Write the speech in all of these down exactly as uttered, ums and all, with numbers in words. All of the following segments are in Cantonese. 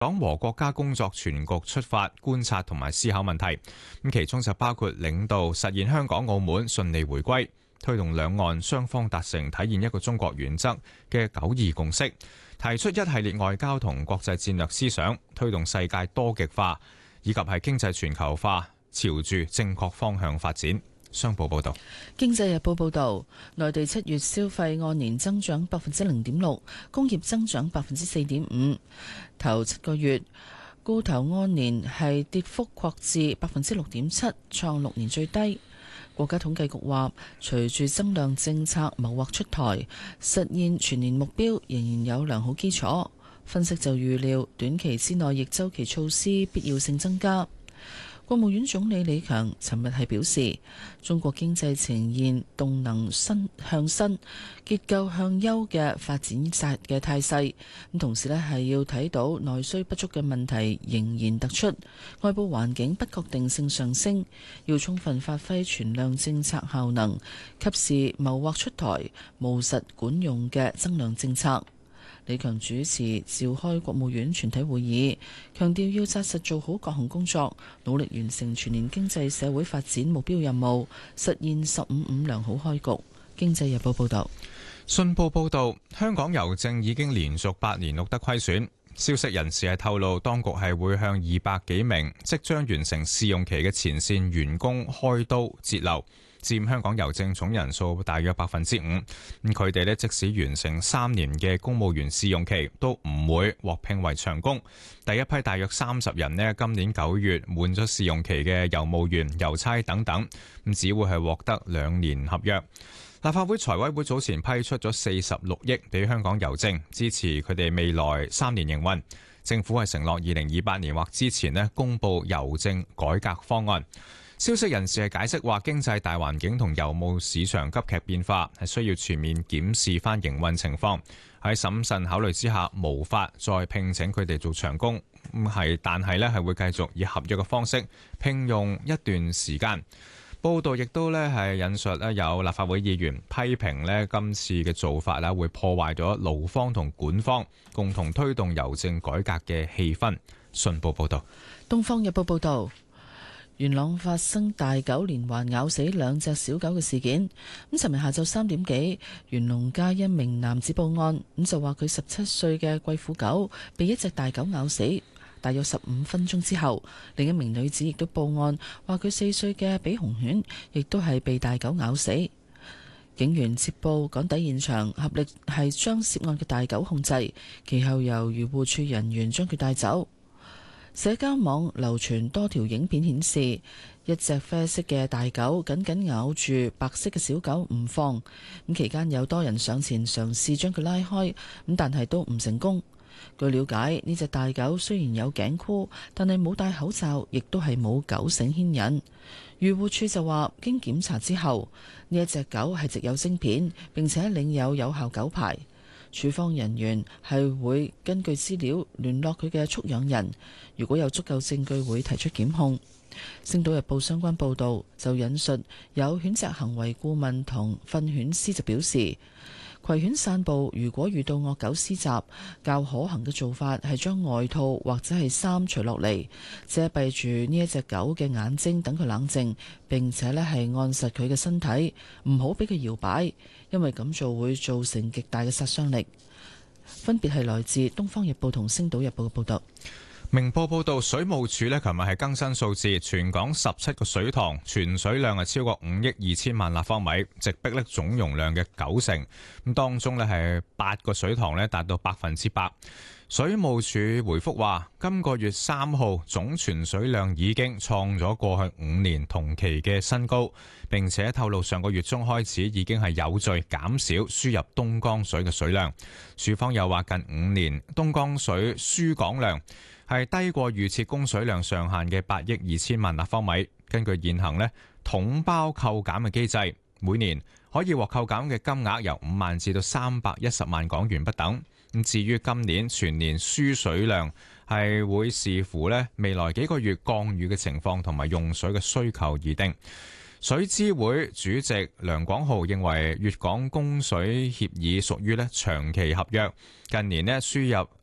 港和國家工作全局出發觀察同埋思考問題，咁其中就包括領導實現香港澳門順利回歸，推動兩岸雙方達成體現一個中國原則嘅九二共識，提出一系列外交同國際戰略思想，推動世界多極化，以及係經濟全球化朝住正確方向發展。商報報道。 經濟日報報道，內地七月消費按年增長百分之零點六，工業增長百分之四點五。頭七個月，固投按年係跌幅擴至百分之六點七，創六年最低。國家統計局話，隨住增量政策謀劃出台，實現全年目標仍然有良好基礎。分析就預料，短期之內逆周期措施必要性增加。國務院總理李強尋日係表示，中國經濟呈現動能新向新、結構向優嘅發展勢嘅態勢。咁同時呢係要睇到內需不足嘅問題仍然突出，外部環境不確定性上升，要充分發揮全量政策效能，及時謀劃出台務實管用嘅增量政策。李強主持召開國務院全體會議，強調要紮實做好各項工作，努力完成全年經濟社會發展目標任務，實現十五五良好開局。經濟日報報道。 信報報道，香港郵政已經連續八年錄得虧損。消息人士係透露，當局係會向二百幾名即將完成試用期嘅前線員工開刀節流，佔香港郵政總人數大約百分之五。咁佢哋呢，即使完成三年嘅公務員試用期，都唔會獲聘為長工。第一批大約三十人呢，今年九月滿咗試用期嘅郵務員、郵差等等，咁只會係獲得兩年合約。立法會財委會早前批出咗四十六億俾香港郵政，支持佢哋未來三年營運。政府係承諾二零二八年或之前呢公佈郵政改革方案。消息人士係解釋話，經濟大環境同郵務市場急劇變化，係需要全面檢視翻營運情況。喺審慎考慮之下，無法再聘請佢哋做長工。咁係，但係呢係會繼續以合約嘅方式聘用一段時間。報道亦都咧係引述咧有立法會議員批評咧今次嘅做法咧會破壞咗勞方同管方共同推動郵政改革嘅氣氛。信報報道。 東方日報報道，元朗發生大狗連環咬死兩隻小狗嘅事件。咁尋日下晝三點幾，元龍街一名男子報案，咁就話佢十七歲嘅貴婦狗被一隻大狗咬死。大約十五分鐘之後，另一名女子亦都報案，話佢四歲嘅比熊犬亦都係被大狗咬死。警員接報趕抵現場，合力係將涉案嘅大狗控制，其後由漁護處人員將佢帶走。社交網流傳多條影片顯示，一隻啡色嘅大狗緊緊咬住白色嘅小狗唔放，咁期間有多人上前嘗試將佢拉開，咁但係都唔成功。據了解，呢隻大狗雖然有頸箍，但係冇戴口罩，亦都係冇狗繩牽引。漁護處就話，經檢查之後，呢一隻狗係植有晶片，並且領有有效狗牌。處方人員係會根據資料聯絡佢嘅畜養人，如果有足夠證據，會提出檢控。星島日報相關報導就引述有犬隻行為顧問同訓犬師就表示，攜犬散步如果遇到惡狗施襲，較可行嘅做法係將外套或者係衫除落嚟，遮蔽住呢一隻狗嘅眼睛，等佢冷靜，並且咧係按實佢嘅身體，唔好俾佢搖擺，因為咁做會造成極大嘅殺傷力。分別係來自《東方日報》同《星島日報》嘅報導。 明報報道，水務署呢琴日係更新數字，全港十七個水塘存水量係超過五億二千萬立方米，直逼呢總容量嘅九成。咁當中呢係八個水塘呢達到百分之百。水務署回覆話，今個月三號總存水量已經創咗過去五年同期嘅新高，並且透露上個月中開始已經係有序減少輸入東江水嘅水量。署方又話，近五年東江水輸港量係低過預設供水量上限嘅八億二千萬立方米。根據現行呢統包扣減嘅機制，每年可以獲扣減嘅金額由五萬至到三百一十萬港元不等。咁至於今年全年輸水量係會視乎呢未來幾個月降雨嘅情況同埋用水嘅需求而定。水資會主席梁廣浩認為，粵港供水協議屬於呢長期合約，近年呢輸入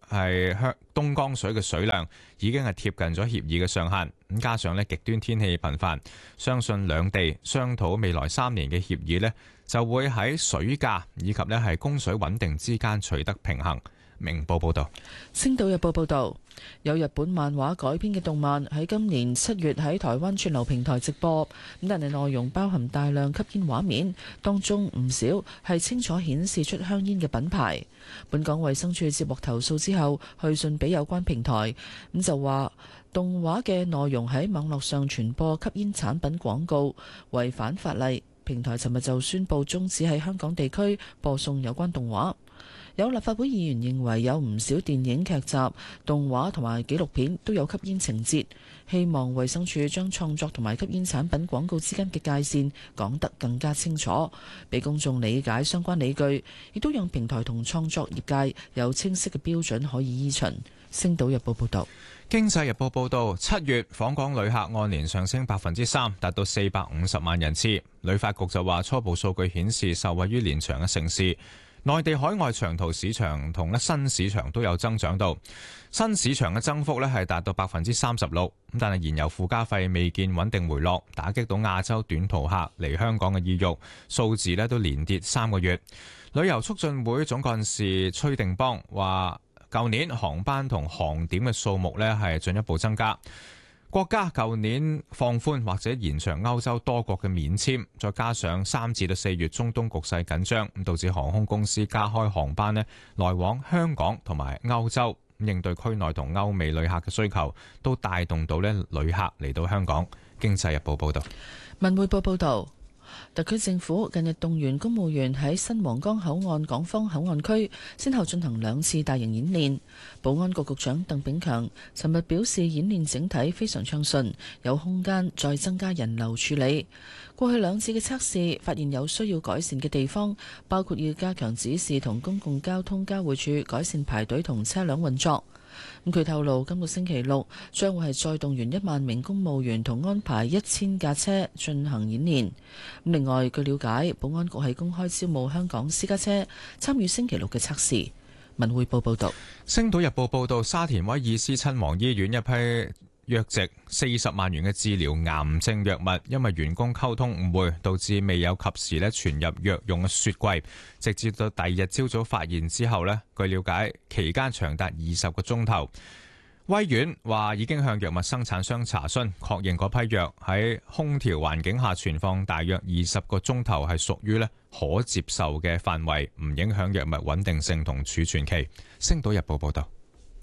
係香東江水嘅水量已經係貼近咗協議嘅上限，咁加上咧極端天氣頻繁，相信兩地商討未來三年嘅協議咧就會喺水價以及咧係供水穩定之間取得平衡。明報報道。 星島日報報道，有日本漫畫改編嘅動漫喺今年七月喺台灣串流平台直播，咁但係內容包含大量吸煙畫面，當中唔少係清楚顯示出香煙嘅品牌。本港衛生署接獲投訴之後，去信俾有關平台，咁就話動畫嘅內容喺網絡上傳播吸煙產品廣告，違反法例。平台尋日就宣布終止喺香港地區播送有關動畫。有立法會議員認為有唔少電影劇集、動畫同埋紀錄片都有吸煙情節，希望衛生署將創作同埋吸煙產品廣告之間嘅界線講得更加清楚，俾公眾理解相關理據，亦都讓平台同創作業界有清晰嘅標準可以依循。星島日報報道。 經濟日報報道，七月訪港旅客按年上升百分之三，達到四百五十萬人次。旅發局就話初步數據顯示，受惠於連場嘅盛事，內地海外長途市場同咧新市場都有增長到，新市場嘅增幅咧係達到百分之三十六。咁但係燃油附加費未見穩定回落，打擊到亞洲短途客嚟香港嘅意欲，數字咧都連跌三個月。旅遊促進會總幹事崔定邦話，舊年航班同航點嘅數目咧係進一步增加。國家舊年放寬或者延長歐洲多國嘅免簽，再加上三至到四月中東局勢緊張，咁導致航空公司加開航班咧來往香港同埋歐洲，應對區內同歐美旅客嘅需求，都帶動到咧旅客嚟到香港。經濟日報報道。 文匯報報道。特區政府近日動員公務員喺新皇崗口岸港方口岸區先後進行兩次大型演練。保安局局長鄧炳強尋日表示，演練整體非常暢順，有空間再增加人流處理。過去兩次嘅測試發現有需要改善嘅地方，包括要加強指示同公共交通交匯處改善排隊同車輛運作。咁佢透露，今個星期六將會係再動員一萬名公務員同安排一千架車進行演練。咁另外，據了解，保安局係公開招募香港私家車參與星期六嘅測試。文匯報報道。 星島日報報道，沙田威爾斯親王醫院一批約值四十萬元嘅治療癌症藥物，因為員工溝通誤會，導致未有及時咧存入藥用嘅雪櫃，直至到第二日朝早發現之後咧，據了解期間長達二十個鐘頭。威院話已經向藥物生產商查詢，確認嗰批藥喺空調環境下存放大約二十個鐘頭係屬於咧可接受嘅範圍，唔影響藥物穩定性同儲存期。星島日報報道。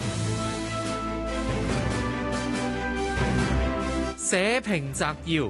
社評摘要：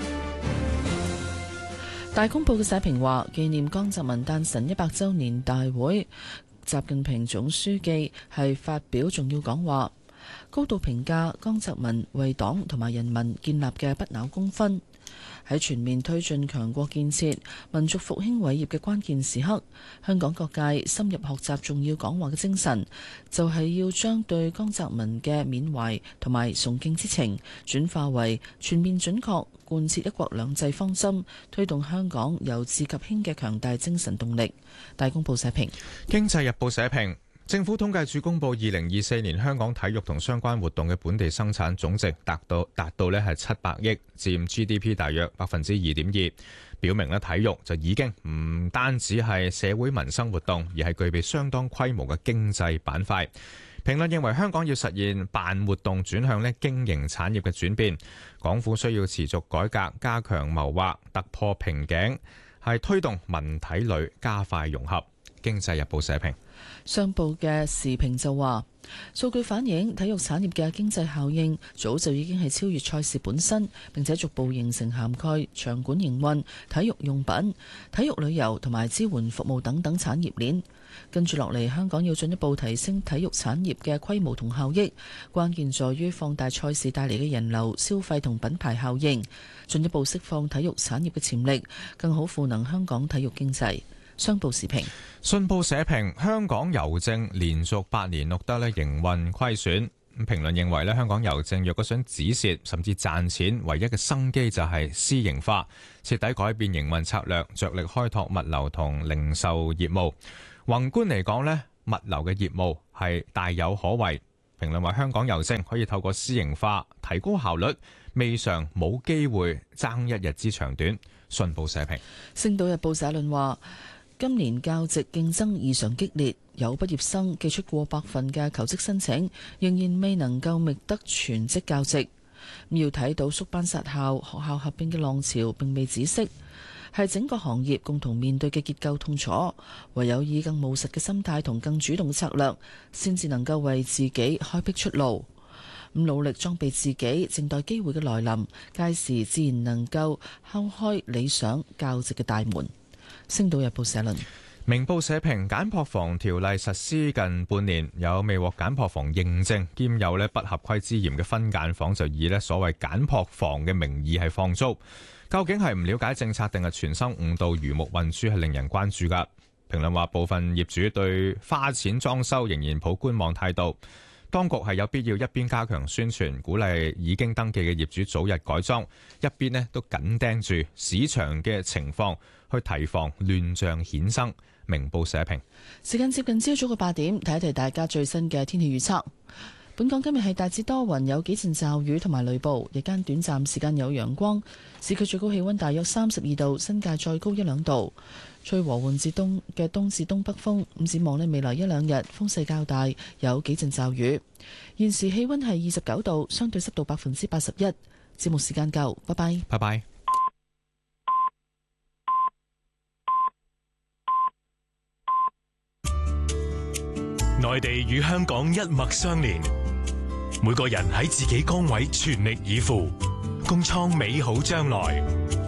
大公報嘅社評話，紀念江澤民誕辰一百週年大會，習近平總書記係發表重要講話，高度評價江澤民為黨同埋人民建立嘅不朽功勳。喺全面推進強國建設、民族復興偉業嘅關鍵時刻，香港各界深入學習重要講話嘅精神，就係要將對江澤民嘅緬懷同埋崇敬之情轉化為全面準確貫徹一國兩制方針，推動香港由治及興嘅強大精神動力。大公報社評。 經濟日報社評。政府統計處公布二零二四年香港體育同相關活動嘅本地生產總值達到達到咧係七百億，佔 G D P 大約百分之二點二，表明咧體育就已經唔單止係社會民生活動，而係具備相當規模嘅經濟板塊。評論認為香港要實現辦活動轉向咧經營產業嘅轉變，港府需要持續改革，加強謀劃，突破瓶頸，係推動文體旅加快融合。經濟日報社評。 商報嘅時評就話，數據反映體育產業嘅經濟效應早就已經係超越賽事本身，並且逐步形成涵蓋場館營運、體育用品、體育旅遊同埋支援服務等等產業鏈。跟住落嚟，香港要進一步提升體育產業嘅規模同效益，關鍵在於放大賽事帶嚟嘅人流、消費同品牌效應，進一步釋放體育產業嘅潛力，更好賦能香港體育經濟。商報時評。 信報社評，香港郵政連續八年錄得咧營運虧損。評論認為咧，香港郵政若果想止蝕甚至賺錢，唯一嘅生機就係私營化，徹底改變營運策略，着力開拓物流同零售業務。宏觀嚟講咧， 物流嘅業務係大有可為。評論話香港郵政可以透過私營化提高效率，未嘗冇機會爭一日之長短。信報社評。 星島日報社論話，今年教職競爭異常激烈，有畢業生寄出過百份嘅求職申請，仍然未能夠覓得全職教職。要睇到縮班殺校、學校合併嘅浪潮並未止息，係整個行業共同面對嘅結構痛楚。唯有以更務實嘅心態同更主動嘅策略，先至能夠為自己開闢出路。咁努力裝備自己，靜待機會嘅來臨，屆時自然能夠敲開理想教職嘅大門。星島日報社論。 明報社評，簡撲房條例實施近半年，有未獲簡撲房認證兼有咧不合規之嫌嘅分間房就以咧所謂簡撲房嘅名義係放租，究竟係唔了解政策定係存心誤導魚目混珠，係令人關注噶。評論話部分業主對花錢裝修仍然抱觀望態度，當局係有必要一邊加強宣傳，鼓勵已經登記嘅業主早日改裝，一邊咧都緊盯住市場嘅情況去提防亂象衍生。明報社評。 時間接近朝早嘅八點，睇一睇大家最新嘅天氣預測。本港今日係大致多雲，有幾陣驟雨同埋雷暴，日間短暫時間有陽光。市區最高氣溫大約三十二度，新界再高一兩度。吹和緩至東嘅東至東北風。咁展望呢，未來一兩日風勢較大，有幾陣驟雨。現時氣溫係二十九度，相對濕度百分之八十一。節目時間夠，拜拜。 拜拜。 內地與香港一脈相連，每個人喺自己崗位全力以赴，共創美好將來。